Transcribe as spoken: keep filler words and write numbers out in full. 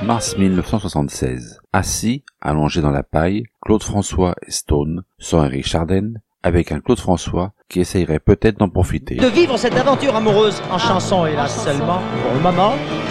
mars mille neuf cent soixante-seize. Assis, allongé dans la paille, Claude François et Stone, sans Eric Chardin, avec un Claude François qui essayerait peut-être d'en profiter. De vivre cette aventure amoureuse en chanson, hélas seulement, pour le moment,